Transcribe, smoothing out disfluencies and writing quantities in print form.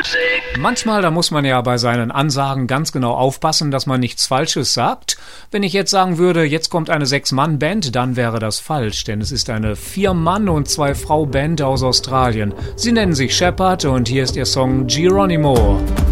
Manchmal, da muss man ja bei seinen Ansagen ganz genau aufpassen, dass man nichts Falsches sagt. Wenn ich jetzt sagen würde, jetzt kommt eine 6-Mann-Band, dann wäre das falsch, denn es ist eine 4-Mann- und 2-Frau-Band aus Australien. Sie nennen sich Shepherd und hier ist ihr Song Geronimo.